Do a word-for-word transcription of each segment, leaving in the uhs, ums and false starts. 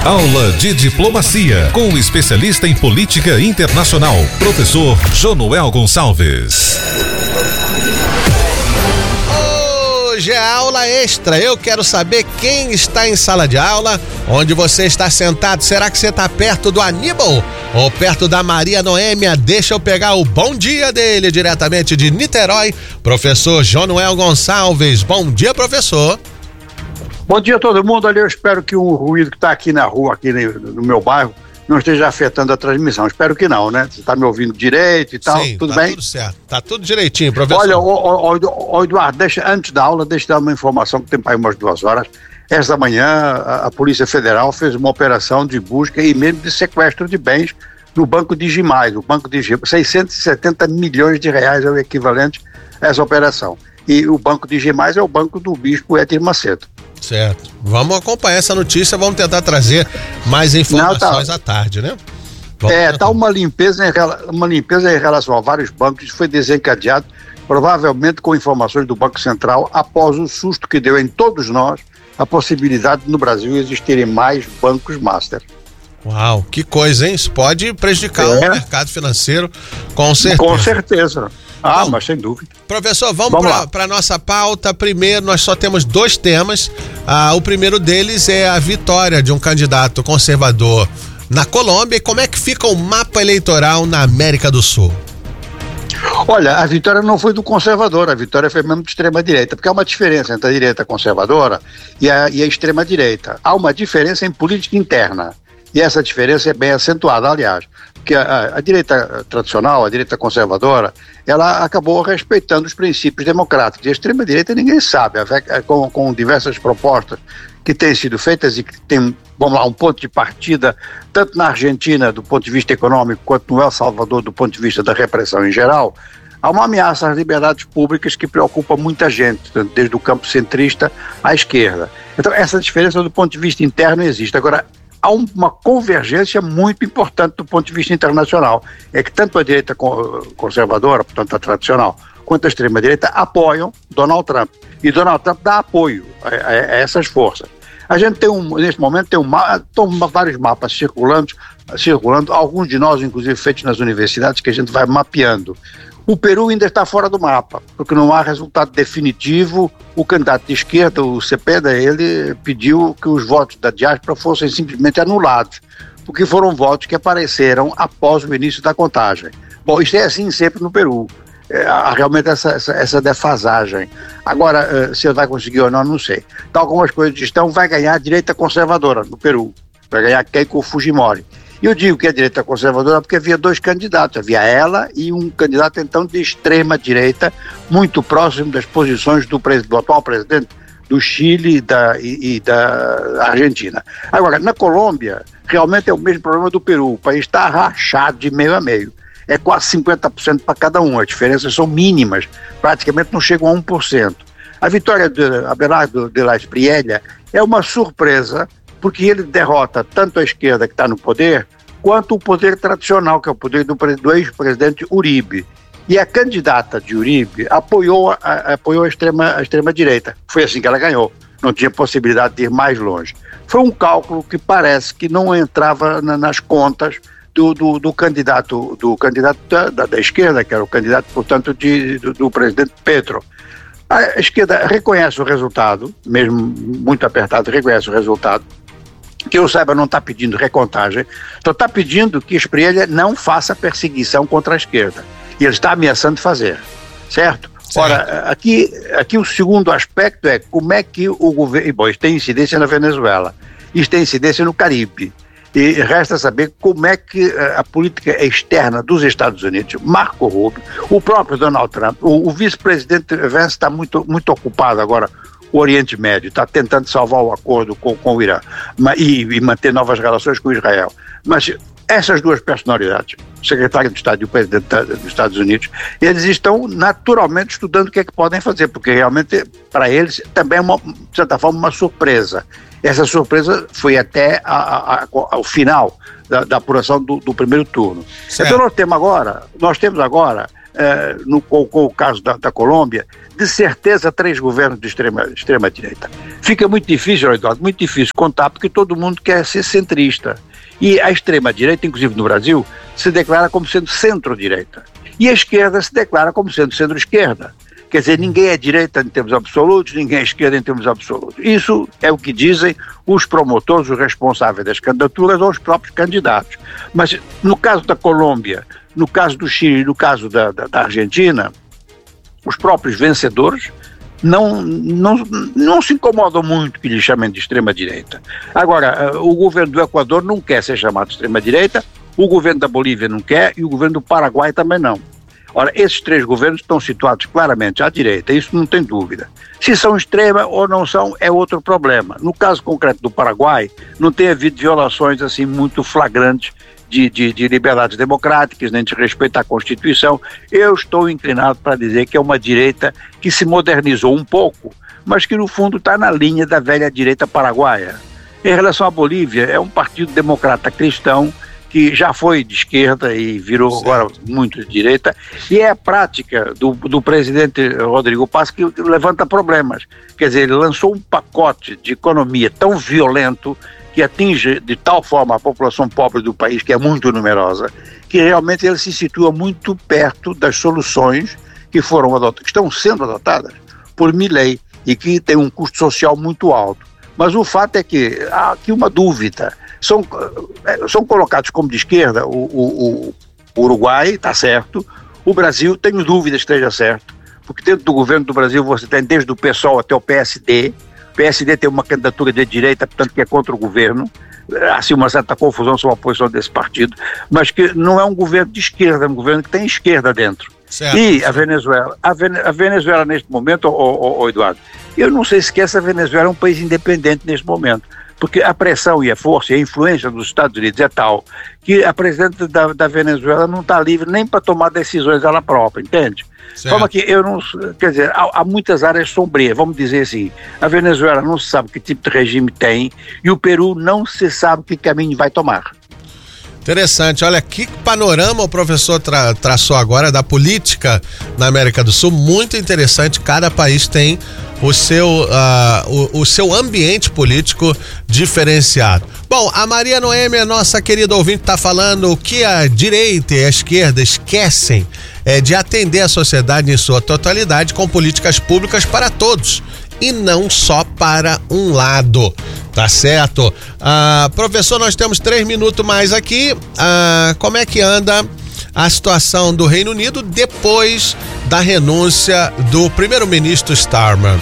Aula de Diplomacia, com o especialista em política internacional, professor Jonoel Gonçalves. Hoje é aula extra. Eu quero saber quem está em sala de aula, onde você está sentado. Será que você está perto do Aníbal ou perto da Maria Noêmia? Deixa eu pegar o bom dia dele, diretamente de Niterói, professor Jonoel Gonçalves. Bom dia, professor. Bom dia a todo mundo. Ali eu espero que o ruído que está aqui na rua, aqui no meu bairro, não esteja afetando a transmissão. Espero que não, né? Você está me ouvindo direito e tal? Sim, tudo tá bem? Tudo certo. Tá tudo direitinho, professor. Olha, ô, ô, ô, Eduardo, deixa, antes da aula, deixa eu dar uma informação que tem para aí umas duas horas. Esta manhã, a, a Polícia Federal fez uma operação de busca e mesmo de sequestro de bens no Banco Digimais. O Banco Digimais, seiscentos e setenta milhões de reais é o equivalente a essa operação. E o Banco Digimais é o banco do bispo Edir Macedo. Certo. Vamos acompanhar essa notícia, vamos tentar trazer mais informações Não, tá... à tarde, né? Vamos é, tentar. tá uma limpeza, em, uma limpeza em relação a vários bancos, foi desencadeado provavelmente com informações do Banco Central após o susto que deu em todos nós a possibilidade de no Brasil existirem mais bancos master. Uau, que coisa, hein? Isso pode prejudicar é. o mercado financeiro, com certeza. Com certeza. Ah, Bom, mas sem dúvida. Professor, vamos, vamos para a nossa pauta. Primeiro, nós só temos dois temas. Ah, o primeiro deles é a vitória de um candidato conservador na Colômbia. E como é que fica o mapa eleitoral na América do Sul? Olha, a vitória não foi do conservador, a vitória foi mesmo de extrema-direita, porque há uma diferença entre a direita conservadora e a, e a extrema-direita. Há uma diferença em política interna. E essa diferença é bem acentuada, aliás, porque a, a, a direita tradicional, a direita conservadora, ela acabou respeitando os princípios democráticos. E a extrema-direita ninguém sabe, com, com diversas propostas que têm sido feitas e que tem, vamos lá, um ponto de partida, tanto na Argentina, do ponto de vista econômico, quanto no El Salvador, do ponto de vista da repressão em geral. Há uma ameaça às liberdades públicas que preocupa muita gente, desde o campo centrista à esquerda. Então, essa diferença do ponto de vista interno existe. Agora, há uma convergência muito importante do ponto de vista internacional. É que tanto a direita conservadora, portanto a tradicional, quanto a extrema-direita apoiam Donald Trump. E Donald Trump dá apoio a, a, a essas forças. A gente tem, um, neste momento, tem um, estão vários mapas circulando, circulando, alguns de nós, inclusive, feitos nas universidades, que a gente vai mapeando. O Peru ainda está fora do mapa, porque não há resultado definitivo. O candidato de esquerda, o Cepeda, ele pediu que os votos da diáspora fossem simplesmente anulados, porque foram votos que apareceram após o início da contagem. Bom, isso é assim sempre no Peru. É, há realmente essa, essa, essa defasagem. Agora, se ele vai conseguir ou não, não sei. Tal como as coisas estão, vai ganhar a direita conservadora no Peru. Vai ganhar Keiko Fujimori. E eu digo que é a direita conservadora porque havia dois candidatos, havia ela e um candidato então de extrema direita, muito próximo das posições do, do atual presidente do Chile da, e, e da Argentina. Agora, na Colômbia, realmente é o mesmo problema do Peru, o país está rachado de meio a meio, é quase cinquenta por cento para cada um, as diferenças são mínimas, praticamente não chegam a um por cento. A vitória de Abelardo de la Espriella é uma surpresa, porque ele derrota tanto a esquerda que está no poder, quanto o poder tradicional, que é o poder do, do ex-presidente Uribe. E a candidata de Uribe apoiou a, a, apoiou a extrema, a extrema-direita. Foi assim que ela ganhou. Não tinha possibilidade de ir mais longe. Foi um cálculo que parece que não entrava na, nas contas do, do, do candidato, do candidato da, da, da esquerda, que era o candidato, portanto, de, do, do presidente Petro. A esquerda reconhece o resultado, mesmo muito apertado, reconhece o resultado. Que eu saiba, não está pedindo recontagem, só está pedindo que Espriella não faça perseguição contra a esquerda. E ele está ameaçando fazer, certo? certo. Ora, aqui, aqui o segundo aspecto é como é que o governo... Bom, isso tem incidência na Venezuela, isso tem incidência no Caribe. E resta saber como é que a política externa dos Estados Unidos, Marco Rubio, o próprio Donald Trump, o, o vice-presidente Vance está muito, muito ocupado agora. O Oriente Médio está tentando salvar o acordo com, com o Irã e, e manter novas relações com Israel. Mas essas duas personalidades, o secretário de Estado e o presidente dos Estados Unidos, eles estão naturalmente estudando o que é que podem fazer, porque realmente para eles também é, uma, de certa forma, uma surpresa. Essa surpresa foi até a, a, a, ao final da, da apuração do, do primeiro turno. Certo. Então nós temos agora, nós temos agora, é, no, com, com o caso da, da Colômbia, de certeza, três governos de extrema, extrema direita. Fica muito difícil, Eduardo, muito difícil contar, porque todo mundo quer ser centrista. E a extrema-direita, inclusive no Brasil, se declara como sendo centro-direita. E a esquerda se declara como sendo centro-esquerda. Quer dizer, ninguém é direita em termos absolutos, ninguém é esquerda em termos absolutos. Isso é o que dizem os promotores, os responsáveis das candidaturas ou os próprios candidatos. Mas no caso da Colômbia, no caso do Chile, no caso da, da, da Argentina, os próprios vencedores não, não, não se incomodam muito que lhe chamem de extrema-direita. Agora, o governo do Equador não quer ser chamado de extrema-direita, o governo da Bolívia não quer e o governo do Paraguai também não. Ora, esses três governos estão situados claramente à direita, isso não tem dúvida. Se são extrema ou não são, é outro problema. No caso concreto do Paraguai, não tem havido violações assim muito flagrantes de, de, de liberdades democráticas, nem de respeito à Constituição. Eu estou inclinado para dizer que é uma direita que se modernizou um pouco, mas que no fundo está na linha da velha direita paraguaia. Em relação à Bolívia, é um partido democrata cristão, que já foi de esquerda e virou certo. Agora muito de direita, e é a prática do, do presidente Rodrigo Paz que levanta problemas. Quer dizer, ele lançou um pacote de economia tão violento que atinge de tal forma a população pobre do país, que é muito numerosa, que realmente ele se situa muito perto das soluções que foram adotadas, que estão sendo adotadas por Milei e que tem um custo social muito alto. Mas o fato é que há aqui uma dúvida. São, são colocados como de esquerda o, o, o Uruguai, está certo, o Brasil, tenho dúvidas que esteja certo, porque dentro do governo do Brasil você tem desde o PSOL até o P S D, o P S D tem uma candidatura de direita, portanto que é contra o governo, há assim uma certa confusão sobre a posição desse partido, mas que não é um governo de esquerda, é um governo que tem esquerda dentro. Certo. E a Venezuela, a, Ven- a Venezuela neste momento, oh, oh, oh, Eduardo, eu não sei sequer se a Venezuela é um país independente neste momento, porque a pressão e a força e a influência dos Estados Unidos é tal que a presidente da, da Venezuela não está livre nem para tomar decisões ela própria, entende? Certo. Como que eu não, quer dizer, há, há muitas áreas sombrias, vamos dizer assim, a Venezuela não se sabe que tipo de regime tem e o Peru não se sabe que caminho vai tomar. Interessante, olha que panorama o professor tra- traçou agora da política na América do Sul, muito interessante, cada país tem o seu, uh, o, o seu ambiente político diferenciado. Bom, a Maria Noêmia, nossa querida ouvinte, está falando o que a direita e a esquerda esquecem é de atender a sociedade em sua totalidade com políticas públicas para todos e não só para um lado. Tá certo? Ah, professor, nós temos três minutos mais aqui. Ah, como é que anda a situação do Reino Unido depois da renúncia do primeiro-ministro Starmer?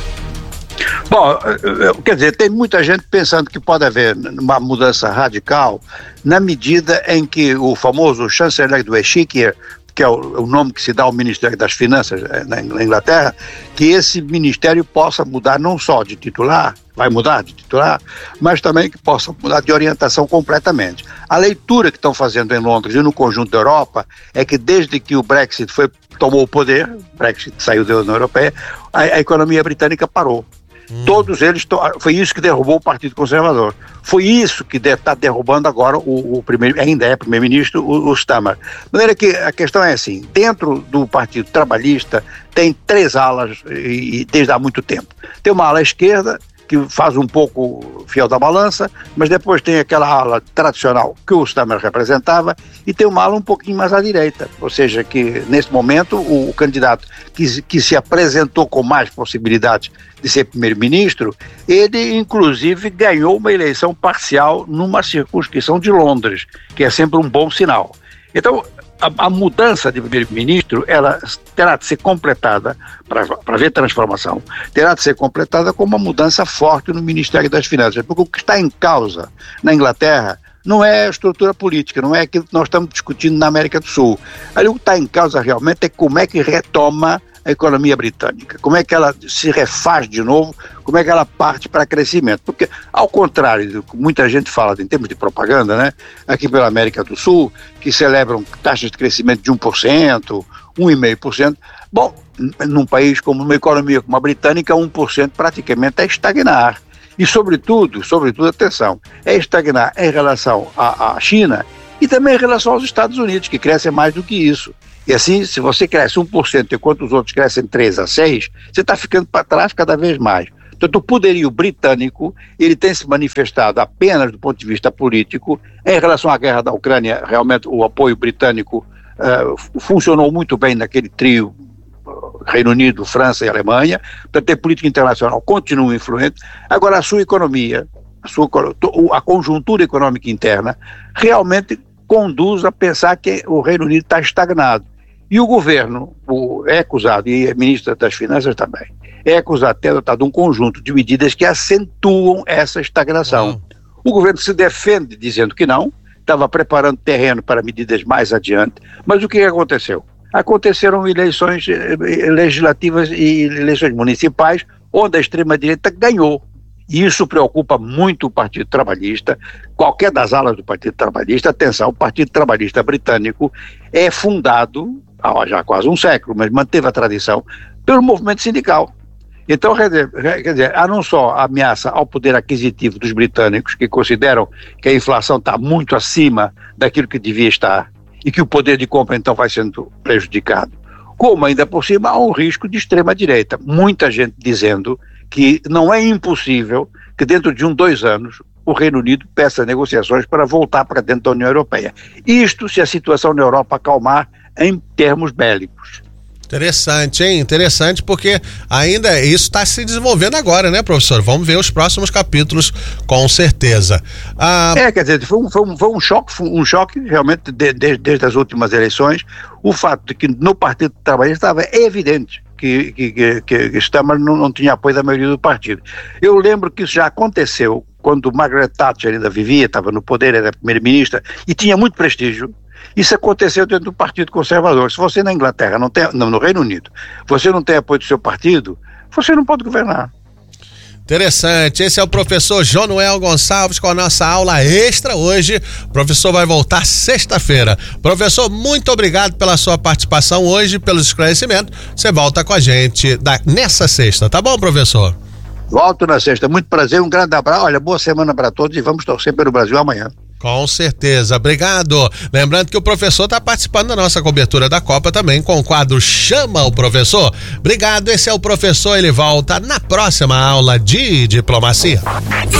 Bom, quer dizer, tem muita gente pensando que pode haver uma mudança radical na medida em que o famoso chanceler do Exchequer, que é o, o nome que se dá ao Ministério das Finanças na, na Inglaterra, que esse ministério possa mudar não só de titular, vai mudar de titular, mas também que possa mudar de orientação completamente. A leitura que estão fazendo em Londres e no conjunto da Europa é que desde que o Brexit foi, tomou o poder, o Brexit saiu da União Europeia, a, a economia britânica parou. Hum. Todos eles, to- foi isso que derrubou o Partido Conservador. Foi isso que está de, derrubando agora o, o primeiro, ainda é primeiro-ministro, o, o Starmer. De maneira que a questão é assim, dentro do Partido Trabalhista tem três alas e, e desde há muito tempo. Tem uma ala esquerda, que faz um pouco fiel da balança, mas depois tem aquela ala tradicional que o Starmer representava e tem uma ala um pouquinho mais à direita, ou seja, que nesse momento o, o candidato que, que se apresentou com mais possibilidades de ser primeiro-ministro, ele inclusive ganhou uma eleição parcial numa circunscrição de Londres, que é sempre um bom sinal. Então, a, a mudança de primeiro-ministro, ela terá de ser completada, para haver transformação, terá de ser completada com uma mudança forte no Ministério das Finanças, porque o que está em causa na Inglaterra não é a estrutura política, não é aquilo que nós estamos discutindo na América do Sul. Ali o que está em causa realmente é como é que retoma a economia britânica, como é que ela se refaz de novo, como é que ela parte para crescimento, porque ao contrário do que muita gente fala em termos de propaganda, né, aqui pela América do Sul, que celebram taxas de crescimento de um por cento, um vírgula cinco por cento, bom, num país como uma economia como a britânica, um por cento praticamente é estagnar, e sobretudo, sobretudo, atenção, é estagnar em relação à, à China e também em relação aos Estados Unidos, que crescem mais do que isso. E assim, se você cresce um por cento enquanto os outros crescem três a seis, você está ficando para trás cada vez mais. Portanto, o poderio britânico, ele tem se manifestado apenas do ponto de vista político. Em relação à guerra da Ucrânia, realmente o apoio britânico uh, funcionou muito bem naquele trio Reino Unido, França e Alemanha. Portanto, a política internacional continua influente. Agora, a sua economia, a, sua, a conjuntura econômica interna, realmente conduz a pensar que o Reino Unido está estagnado. E o governo o, é acusado, e a ministra das Finanças também, é acusado de ter adotado um conjunto de medidas que acentuam essa estagnação. Uhum. O governo se defende dizendo que não, estava preparando terreno para medidas mais adiante, mas o que aconteceu? Aconteceram eleições legislativas e eleições municipais, onde a extrema-direita ganhou. E isso preocupa muito o Partido Trabalhista, qualquer das alas do Partido Trabalhista. Atenção, o Partido Trabalhista britânico é fundado há já quase um século, mas manteve a tradição, pelo movimento sindical. Então, quer dizer, quer dizer, há não só a ameaça ao poder aquisitivo dos britânicos, que consideram que a inflação está muito acima daquilo que devia estar, e que o poder de compra então vai sendo prejudicado, como ainda por cima há um risco de extrema-direita. Muita gente dizendo que não é impossível que dentro de um, dois anos o Reino Unido peça negociações para voltar para dentro da União Europeia. Isto se a situação na Europa acalmar em termos bélicos. Interessante, hein? Interessante, porque ainda isso está se desenvolvendo agora, né, professor? Vamos ver os próximos capítulos, com certeza. Ah... É, quer dizer, foi um, foi um, foi um choque, foi um choque realmente de, de, desde as últimas eleições, o fato de que no Partido Trabalhista estava evidente que, que, que, que Stammer não, não tinha apoio da maioria do partido. Eu lembro que isso já aconteceu quando Margaret Thatcher ainda vivia, estava no poder, era primeira-ministra, e tinha muito prestígio. Isso aconteceu dentro do Partido Conservador. Se você na Inglaterra, não tem, não, no Reino Unido, você não tem apoio do seu partido, você não pode governar. Interessante, esse é o professor Jonoel Gonçalves com a nossa aula extra hoje. O professor vai voltar sexta-feira. Professor, muito obrigado pela sua participação hoje, pelos esclarecimentos. Você volta com a gente da, nessa sexta, tá bom, professor? Volto na sexta, muito prazer, um grande abraço, olha, boa semana para todos e vamos torcer pelo Brasil amanhã. Com certeza, obrigado. Lembrando que o professor está participando da nossa cobertura da Copa também com o quadro Chama o Professor. Obrigado, esse é o professor, ele volta na próxima aula de diplomacia.